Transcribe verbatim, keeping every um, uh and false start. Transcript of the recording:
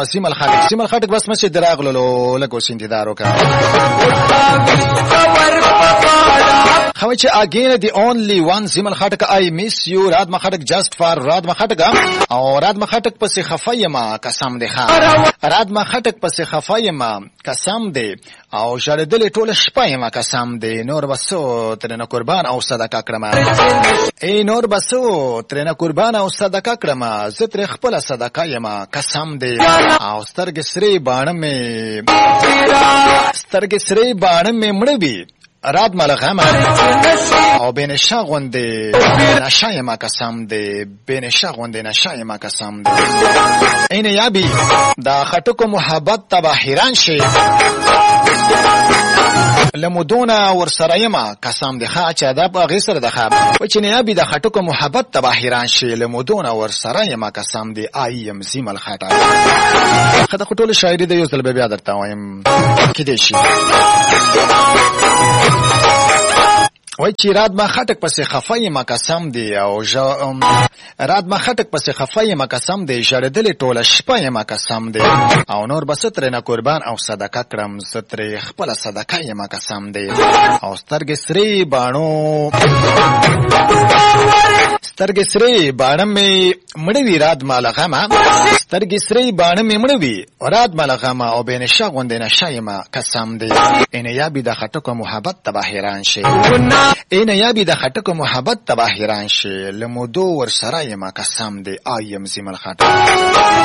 سیم الخټک سیم الخټک بس مسجد راغلو لکه اوس انتظار وکړه. خو چې again the only one سیم الخټک I miss you راد مخټک just for راد مخټک او راد مخټک پسې خفایم قسم دی ښا راد مخټک پسې خفایم قسم دی او شړدل ټوله شپه یم قسم دی نور بسو ترنه قربان او صدقه کړم ای نور بسو ترنه قربان او صدقه کړم زه تر خپل صدقه یم قسم دی او سترګې سری باڼه می سترګې سری باڼه می مړوي راد ملغمه او بین شاغونده نشای ما قسم ده بین شاغونده نشای ما قسم ده این یابی دا خټکو محبت تبا حیران شي لمدونا ورسرايما قسم ده ښا چې دا په غسر ده ښا و چې نه یابی دا خټکو محبت تبا حیران شي لمدونا ورسرايما قسم ده ایم زیم الخطا خدای ټول شاعری د یو ځل بیا درته وایم کې دي شي وای چې راد ما خټک پسې خفای ما قسم دی او راد ما خټک پسې خفای ما قسم دی شړدل ټوله شپه ما قسم دی او نور بس تر نه قربان او صدقه کړم ستر خپل صدقه ما قسم دی او سترګې سری باڼو سترګې سری باڼه می مړوي راد مالغه ما سترګې سری باڼه می مړوي راد مالغه ما او بین شغوند نه شایما قسم دی ان یابی د خټکو محبت تبا حیران شي این یابی د خټکو محبت تبا حیران شي لمودو ور سره ما قسم دی ایم زیم الخټک